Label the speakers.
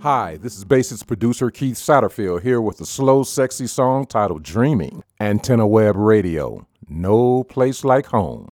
Speaker 1: Hi, this is Basics producer Keith Satterfield here with a slow, sexy song titled Dreaming. Antenna Web Radio. No place like home.